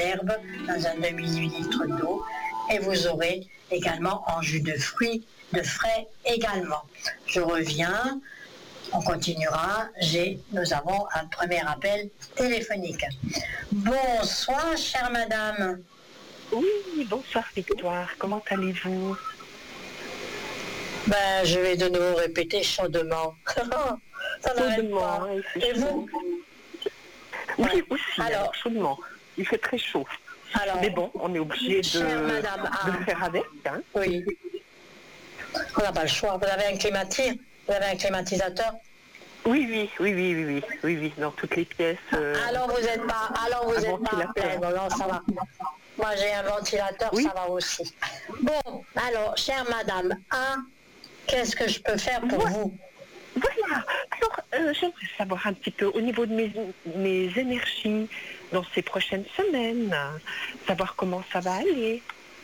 d'herbe dans un demi-litre d'eau et vous aurez également en jus de fruits, de frais également. Je reviens, on continuera, nous avons un premier appel téléphonique. Bonsoir, chère madame. Oui, bonsoir Victoire, comment allez-vous? Je vais de nouveau répéter chaudement. Ça n'arrête pas. Et vous? Oui, aussi, alors chaudement. Il fait très chaud. Alors, mais bon, on est obligé de le faire avec. Hein. Oui. On n'a pas le choix. Vous avez un climatiseur? Vous avez un climatisateur? Oui, dans toutes les pièces. Alors vous n'êtes pas pleine. Non, ça va. Moi j'ai un ventilateur, oui. Ça va aussi. Bon, alors, chère madame A, qu'est-ce que je peux faire pour vous? Voilà. Alors, j'aimerais savoir un petit peu au niveau de mes énergies dans ces prochaines semaines, savoir comment ça va aller.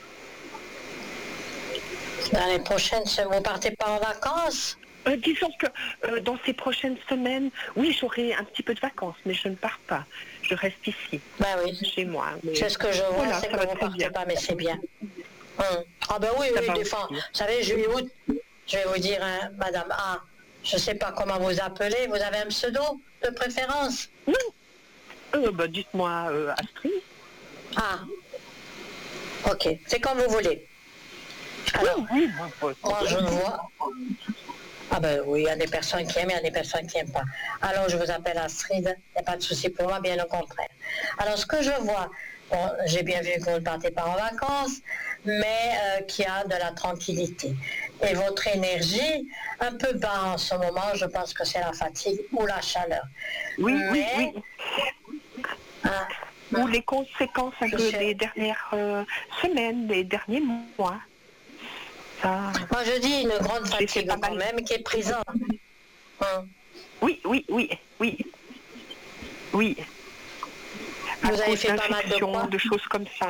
Dans les prochaines semaines, vous partez pas en vacances? Disons que dans ces prochaines semaines, oui, j'aurai un petit peu de vacances, mais je ne pars pas. Je reste ici, oui. Chez moi. Mais... C'est ce que je vois, voilà, c'est que vous ne partez pas, mais c'est bien. Ah oui, des fois. Vous savez, je vais vous dire, hein, madame A, je ne sais pas comment vous appelez, vous avez un pseudo de préférence? Non. Dites-moi Astrid. Ah, ok, c'est comme vous voulez. Alors, oui, moi je vois... oui, il y a des personnes qui aiment, il y a des personnes qui n'aiment pas. Alors je vous appelle Astrid, il n'y a pas de souci pour moi, bien au contraire. Alors ce que je vois, j'ai bien vu que vous ne partez pas en vacances, mais qu'il y a de la tranquillité. Et votre énergie, un peu bas en ce moment, je pense que c'est la fatigue ou la chaleur. Oui. Ou les conséquences des dernières semaines, des derniers mois. Moi je dis une grande fatigue quand même qui est présente. Oui. Vous avez fait pas mal de choses comme ça.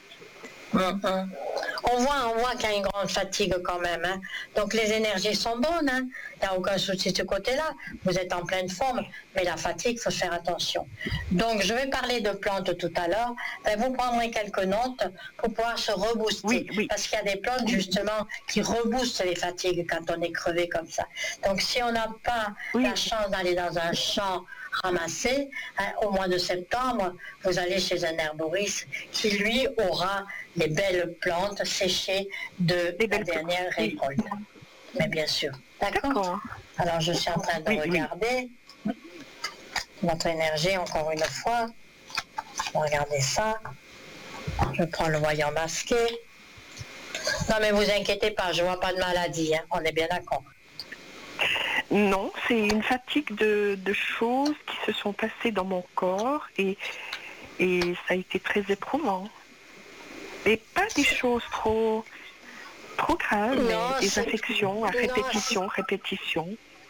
On voit qu'il y a une grande fatigue quand même. Hein. Donc les énergies sont bonnes. Hein. Il n'y a aucun souci de ce côté-là. Vous êtes en pleine forme. Mais la fatigue, il faut faire attention. Donc je vais parler de plantes tout à l'heure. Vous prendrez quelques notes pour pouvoir se rebooster. Oui. Parce qu'il y a des plantes justement qui reboostent les fatigues quand on est crevé comme ça. Donc si on n'a pas la chance d'aller dans un champ ramasser, au mois de septembre, vous allez chez un herboriste qui lui aura les belles plantes séchées de la dernière récolte. Mais bien sûr. D'accord. Alors je suis en train de regarder votre énergie encore une fois. Regardez ça. Je prends le voyant masqué. Non mais vous inquiétez pas, je vois pas de maladie, hein. On est bien d'accord. Non, c'est une fatigue de choses qui se sont passées dans mon corps et ça a été très éprouvant. Et pas des choses trop graves, mais des infections à répétition.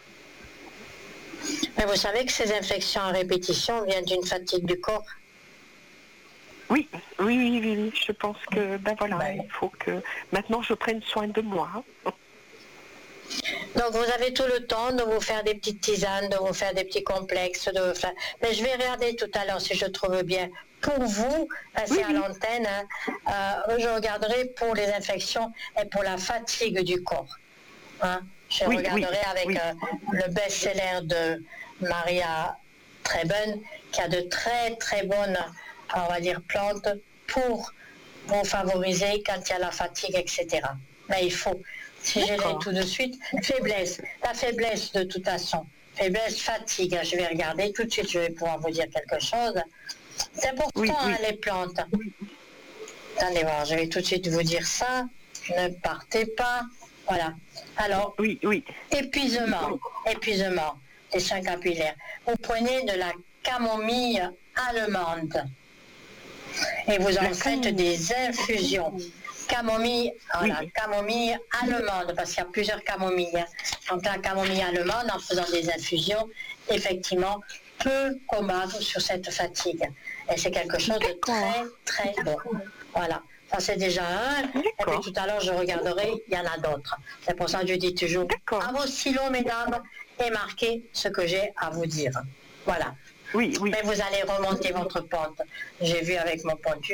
Mais vous savez que ces infections à répétition viennent d'une fatigue du corps? Oui, je pense que, il faut que maintenant je prenne soin de moi. Donc vous avez tout le temps de vous faire des petites tisanes, de vous faire des petits complexes. Mais je vais regarder tout à l'heure si je trouve bien. Pour vous, passer à l'antenne, je regarderai pour les infections et pour la fatigue du corps. Hein? Je regarderai avec le best-seller de Maria Treben, qui a de très très bonnes, on va dire, plantes pour vous favoriser quand il y a la fatigue, etc. Mais il faut... Si je l'ai tout de suite, la faiblesse de toute façon, faiblesse, fatigue, je vais regarder tout de suite, je vais pouvoir vous dire quelque chose. C'est important, hein, les plantes. Attendez voir, je vais tout de suite vous dire ça, ne partez pas, voilà. Alors, épuisement, des soins capillaires. Vous prenez de la camomille allemande et vous en faites des infusions. Camomille, camomille allemande, parce qu'il y a plusieurs camomilles. Donc la camomille allemande, en faisant des infusions, effectivement, peut combattre sur cette fatigue. Et c'est quelque chose de très, très bon. Voilà. Ça, c'est déjà un. Et puis tout à l'heure, je regarderai, il y en a d'autres. C'est pour ça que je dis toujours, à vos stylos, mesdames, et marquez ce que j'ai à vous dire. Voilà. Mais vous allez remonter votre pente. J'ai vu avec mon pendu.